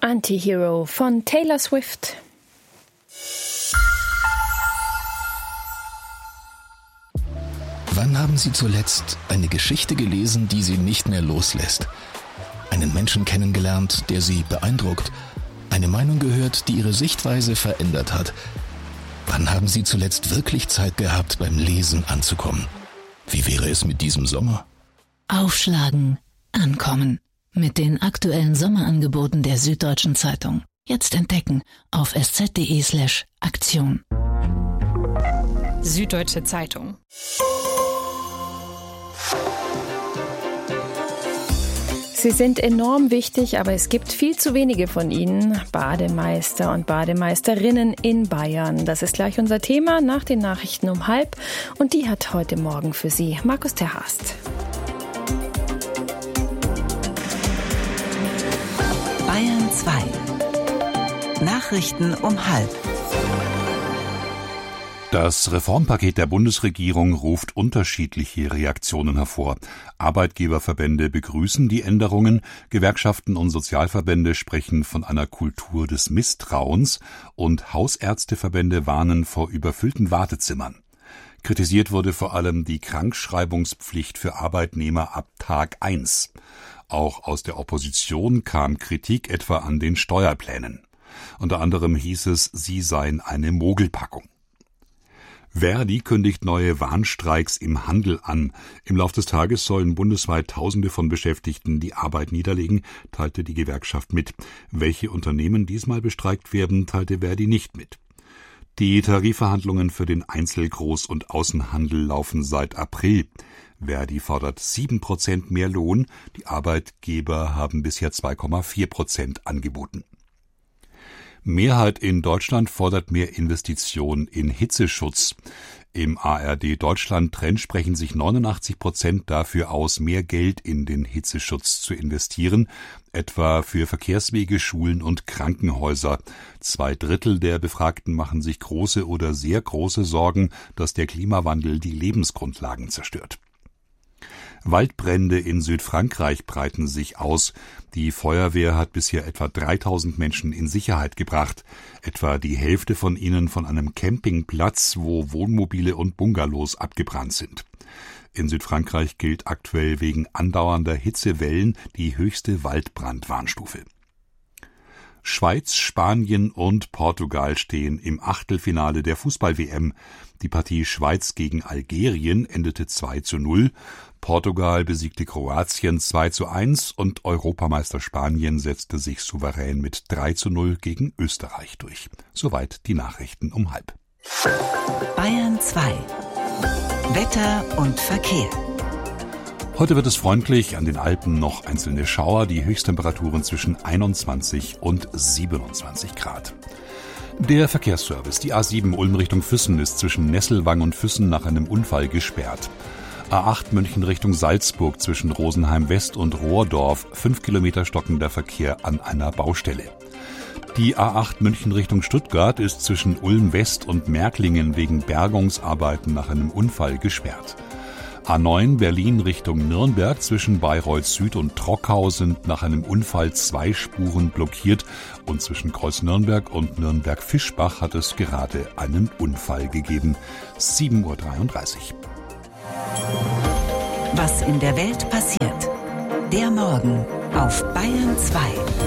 Anti-Hero von Taylor Swift. Wann haben Sie zuletzt eine Geschichte gelesen, die Sie nicht mehr loslässt? Einen Menschen kennengelernt, der Sie beeindruckt? Eine Meinung gehört, die Ihre Sichtweise verändert hat? Wann haben Sie zuletzt wirklich Zeit gehabt, beim Lesen anzukommen? Wie wäre es mit diesem Sommer? Aufschlagen, ankommen. Mit den aktuellen Sommerangeboten der Süddeutschen Zeitung. Jetzt entdecken auf sz.de/Aktion. Süddeutsche Zeitung. Sie sind enorm wichtig, aber es gibt viel zu wenige von ihnen. Bademeister und Bademeisterinnen in Bayern. Das ist gleich unser Thema nach den Nachrichten um 12:30. Und die hat heute Morgen für Sie Markus Terhast. Bayern 2. Nachrichten um 12:30. Das Reformpaket der Bundesregierung ruft unterschiedliche Reaktionen hervor. Arbeitgeberverbände begrüßen die Änderungen, Gewerkschaften und Sozialverbände sprechen von einer Kultur des Misstrauens und Hausärzteverbände warnen vor überfüllten Wartezimmern. Kritisiert wurde vor allem die Krankschreibungspflicht für Arbeitnehmer ab Tag 1. Auch aus der Opposition kam Kritik etwa an den Steuerplänen. Unter anderem hieß es, sie seien eine Mogelpackung. Verdi kündigt neue Warnstreiks im Handel an. Im Lauf des Tages sollen bundesweit Tausende von Beschäftigten die Arbeit niederlegen, teilte die Gewerkschaft mit. Welche Unternehmen diesmal bestreikt werden, teilte Verdi nicht mit. Die Tarifverhandlungen für den Einzel-, Groß- und Außenhandel laufen seit April. Verdi fordert 7% mehr Lohn, die Arbeitgeber haben bisher 2,4% angeboten. Mehrheit in Deutschland fordert mehr Investitionen in Hitzeschutz. Im ARD-Deutschland-Trend sprechen sich 89% dafür aus, mehr Geld in den Hitzeschutz zu investieren, etwa für Verkehrswege, Schulen und Krankenhäuser. 2/3 der Befragten machen sich große oder sehr große Sorgen, dass der Klimawandel die Lebensgrundlagen zerstört. Waldbrände in Südfrankreich breiten sich aus. Die Feuerwehr hat bisher etwa 3000 Menschen in Sicherheit gebracht. Etwa die Hälfte von ihnen von einem Campingplatz, wo Wohnmobile und Bungalows abgebrannt sind. In Südfrankreich gilt aktuell wegen andauernder Hitzewellen die höchste Waldbrandwarnstufe. Schweiz, Spanien und Portugal stehen im Achtelfinale der Fußball-WM. Die Partie Schweiz gegen Algerien endete 2:0. Portugal besiegte Kroatien 2:1 und Europameister Spanien setzte sich souverän mit 3:0 gegen Österreich durch. Soweit die Nachrichten um 12:30. Bayern 2. Wetter und Verkehr. Heute wird es freundlich, an den Alpen noch einzelne Schauer, die Höchsttemperaturen zwischen 21 und 27 Grad. Der Verkehrsservice, die A7 Ulm Richtung Füssen ist zwischen Nesselwang und Füssen nach einem Unfall gesperrt. A8 München Richtung Salzburg zwischen Rosenheim West und Rohrdorf, 5 Kilometer stockender Verkehr an einer Baustelle. Die A8 München Richtung Stuttgart ist zwischen Ulm West und Märklingen wegen Bergungsarbeiten nach einem Unfall gesperrt. A9 Berlin Richtung Nürnberg zwischen Bayreuth Süd und Trockau sind nach einem Unfall 2 Spuren blockiert und zwischen Kreuz Nürnberg und Nürnberg-Fischbach hat es gerade einen Unfall gegeben. 7:33 Uhr. Was in der Welt passiert. Der Morgen auf Bayern 2.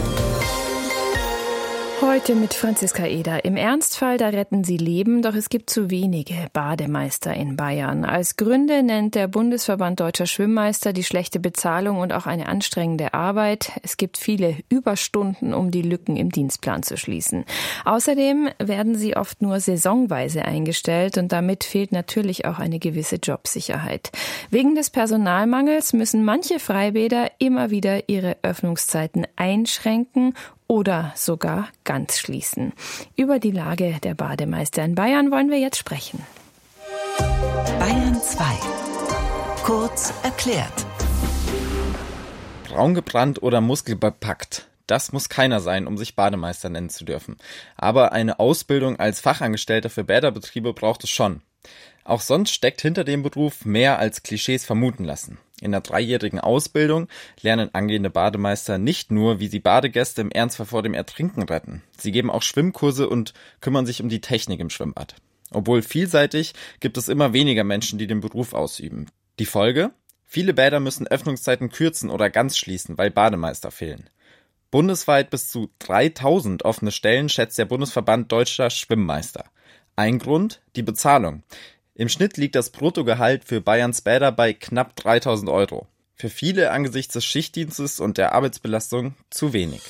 Heute mit Franziska Eder. Im Ernstfall, da retten sie Leben, doch es gibt zu wenige Bademeister in Bayern. Als Gründe nennt der Bundesverband Deutscher Schwimmmeister die schlechte Bezahlung und auch eine anstrengende Arbeit. Es gibt viele Überstunden, um die Lücken im Dienstplan zu schließen. Außerdem werden sie oft nur saisonweise eingestellt und damit fehlt natürlich auch eine gewisse Jobsicherheit. Wegen des Personalmangels müssen manche Freibäder immer wieder ihre Öffnungszeiten einschränken oder sogar ganz schließen. Über die Lage der Bademeister in Bayern wollen wir jetzt sprechen. Bayern 2. Kurz erklärt. Braun gebrannt oder muskelbepackt. Das muss keiner sein, um sich Bademeister nennen zu dürfen. Aber eine Ausbildung als Fachangestellter für Bäderbetriebe braucht es schon. Auch sonst steckt hinter dem Beruf mehr als Klischees vermuten lassen. In der 3-jährigen Ausbildung lernen angehende Bademeister nicht nur, wie sie Badegäste im Ernstfall vor dem Ertrinken retten. Sie geben auch Schwimmkurse und kümmern sich um die Technik im Schwimmbad. Obwohl vielseitig, gibt es immer weniger Menschen, die den Beruf ausüben. Die Folge? Viele Bäder müssen Öffnungszeiten kürzen oder ganz schließen, weil Bademeister fehlen. Bundesweit bis zu 3000 offene Stellen schätzt der Bundesverband Deutscher Schwimmmeister. Ein Grund? Die Bezahlung. Im Schnitt liegt das Bruttogehalt für Bayerns Bäder bei knapp 3.000 €. Für viele angesichts des Schichtdienstes und der Arbeitsbelastung zu wenig.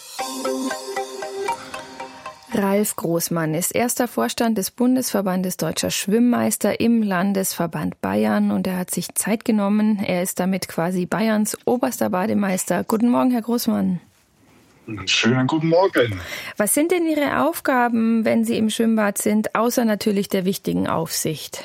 Ralf Großmann ist erster Vorstand des Bundesverbandes Deutscher Schwimmmeister im Landesverband Bayern und er hat sich Zeit genommen. Er ist damit quasi Bayerns oberster Bademeister. Guten Morgen, Herr Großmann. Schönen guten Morgen. Was sind denn Ihre Aufgaben, wenn Sie im Schwimmbad sind, außer natürlich der wichtigen Aufsicht?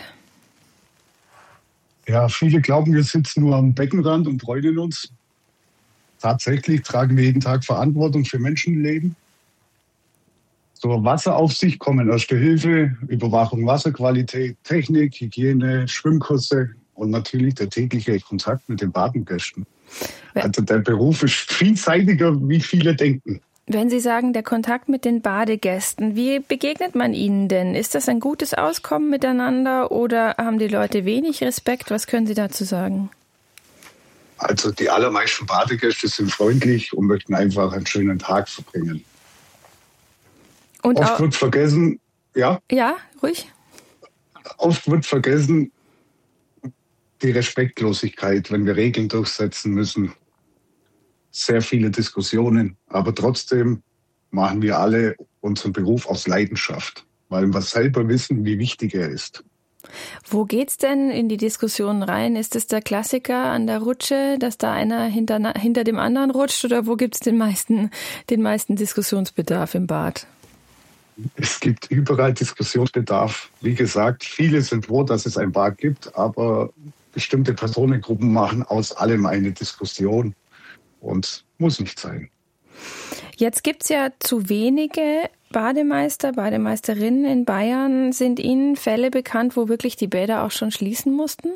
Ja, viele glauben, wir sitzen nur am Beckenrand und bräunen uns. Tatsächlich tragen wir jeden Tag Verantwortung für Menschenleben. Zur Wasseraufsicht kommen Erste Hilfe, Überwachung Wasserqualität, Technik, Hygiene, Schwimmkurse und natürlich der tägliche Kontakt mit den Badegästen. Also der Beruf ist vielseitiger, wie viele denken. Wenn Sie sagen, der Kontakt mit den Badegästen, wie begegnet man ihnen denn? Ist das ein gutes Auskommen miteinander oder haben die Leute wenig Respekt? Was können Sie dazu sagen? Also die allermeisten Badegäste sind freundlich und möchten einfach einen schönen Tag verbringen. Und oft wird vergessen, ja? Ja, ruhig. Oft wird vergessen die Respektlosigkeit, wenn wir Regeln durchsetzen müssen. Sehr viele Diskussionen, aber trotzdem machen wir alle unseren Beruf aus Leidenschaft, weil wir selber wissen, wie wichtig er ist. Wo geht's denn in die Diskussion rein? Ist es der Klassiker an der Rutsche, dass da einer hinter dem anderen rutscht oder wo gibt's den meisten Diskussionsbedarf im Bad? Es gibt überall Diskussionsbedarf. Wie gesagt, viele sind froh, dass es ein Bad gibt, aber bestimmte Personengruppen machen aus allem eine Diskussion. Und muss nicht sein. Jetzt gibt es ja zu wenige Bademeister, Bademeisterinnen in Bayern. Sind Ihnen Fälle bekannt, wo wirklich die Bäder auch schon schließen mussten?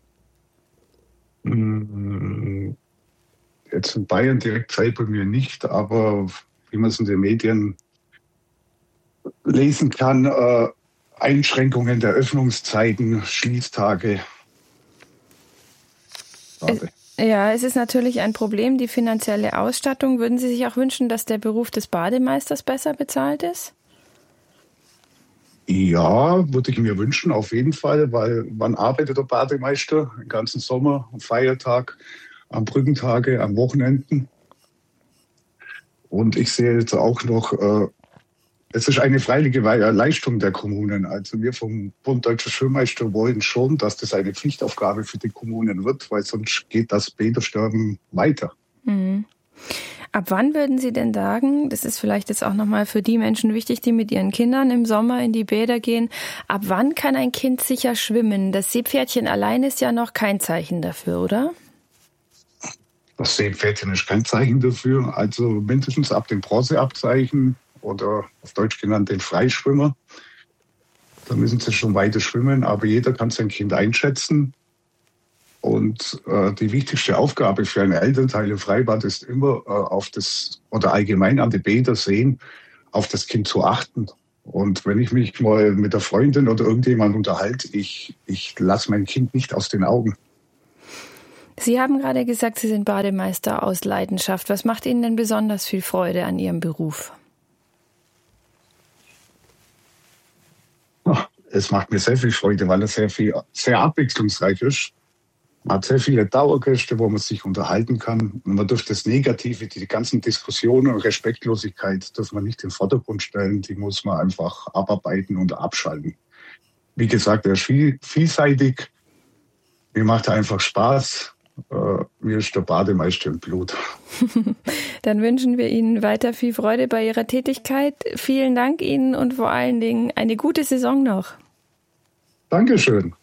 Jetzt in Bayern direkt selber mir nicht, aber wie man es in den Medien lesen kann, Einschränkungen der Öffnungszeiten, Schließtage. Ja, es ist natürlich ein Problem, die finanzielle Ausstattung. Würden Sie sich auch wünschen, dass der Beruf des Bademeisters besser bezahlt ist? Ja, würde ich mir wünschen, auf jeden Fall, weil wann arbeitet der Bademeister? Den ganzen Sommer, am Feiertag, am Brückentage, am Wochenenden. Und ich sehe jetzt auch noch, es ist eine freiwillige Leistung der Kommunen. Also wir vom Bund Deutscher Schwimmmeister wollen schon, dass das eine Pflichtaufgabe für die Kommunen wird, weil sonst geht das Bädersterben weiter. Mhm. Ab wann würden Sie denn sagen, das ist vielleicht jetzt auch nochmal für die Menschen wichtig, die mit ihren Kindern im Sommer in die Bäder gehen, ab wann kann ein Kind sicher schwimmen? Das Seepferdchen allein ist ja noch kein Zeichen dafür, oder? Das Seepferdchen ist kein Zeichen dafür. Also mindestens ab dem Bronzeabzeichen oder auf Deutsch genannt den Freischwimmer. Da müssen sie schon weiter schwimmen, aber jeder kann sein Kind einschätzen. Und die wichtigste Aufgabe für einen Elternteil im Freibad ist immer auf das, oder allgemein an die Bäder sehen, auf das Kind zu achten. Und wenn ich mich mal mit der Freundin oder irgendjemand unterhalte, ich lasse mein Kind nicht aus den Augen. Sie haben gerade gesagt, Sie sind Bademeister aus Leidenschaft. Was macht Ihnen denn besonders viel Freude an Ihrem Beruf? Es macht mir sehr viel Freude, weil es sehr abwechslungsreich ist. Man hat sehr viele Dauergäste, wo man sich unterhalten kann. Und man dürfte das Negative, die ganzen Diskussionen und Respektlosigkeit, darf man nicht in den Vordergrund stellen. Die muss man einfach abarbeiten und abschalten. Wie gesagt, er ist vielseitig. Mir macht er einfach Spaß. Mir ist der Bademeister im Blut. Dann wünschen wir Ihnen weiter viel Freude bei Ihrer Tätigkeit. Vielen Dank Ihnen und vor allen Dingen eine gute Saison noch. Dankeschön.